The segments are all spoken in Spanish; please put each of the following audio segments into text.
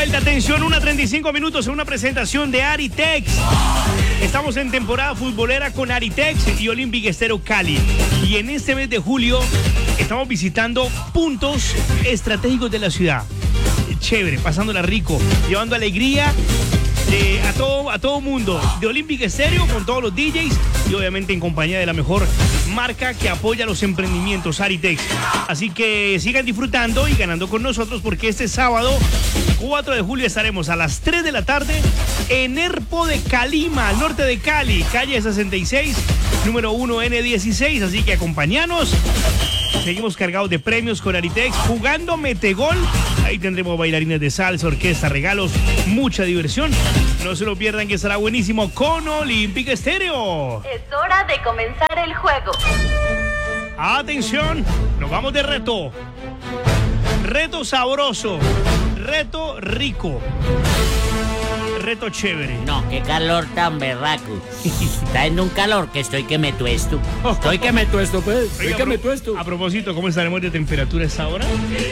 vuelta, atención, 1:35 minutos en una presentación de Aritex. Estamos en temporada futbolera con Aritex y Olympic Estéreo Cali. Y en este mes de julio estamos visitando puntos estratégicos de la ciudad. Chévere, pasándola rico, llevando alegría a todo mundo. De Olympic Estéreo con todos los DJs y obviamente en compañía de la mejor marca que apoya los emprendimientos, Aritex. Así que sigan disfrutando y ganando con nosotros porque este sábado 4 de julio estaremos a las 3 de la tarde en Erpo de Calima, al norte de Cali, calle 66, número 1 N16. Así que acompáñanos. Seguimos cargados de premios con Aritex, jugando Metegol. Ahí tendremos bailarines de salsa, orquesta, regalos, mucha diversión. No se lo pierdan que estará buenísimo con Olympic Estéreo. Es hora de comenzar el juego. Atención, nos vamos de reto. Reto sabroso, reto rico, reto chévere. No, qué calor tan berraco. Está en un calor que estoy que me tuesto. Estoy que me tuesto, pues. Estoy que me tuesto. A propósito, ¿cómo estaremos de temperatura a esta hora?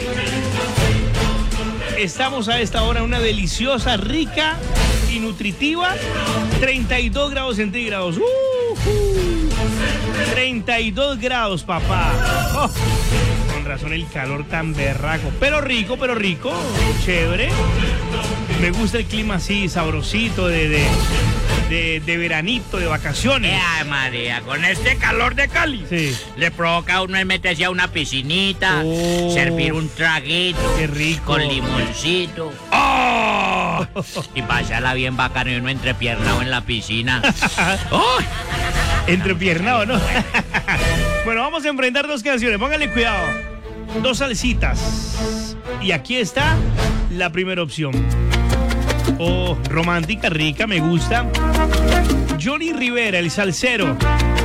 Estamos a esta hora una deliciosa, rica y nutritiva 32 grados centígrados. 32 grados, papá. Con razón el calor tan berraco. Pero rico, chévere. Me gusta el clima así, sabrosito, de veranito, de vacaciones. Ay, María, con este calor de Cali. Sí. Le provoca a uno el meterse a una piscinita, servir un traguito. Qué rico. Con limoncito. ¡Oh! Y pasarla bien bacano y uno entrepiernado en la piscina. ¡Oh! Entrepiernado, ¿no? Bueno, vamos a enfrentar dos canciones. Póngale cuidado. Dos salsitas. Y aquí está la primera opción. Oh, romántica, rica, me gusta. Johnny Rivera, el salsero.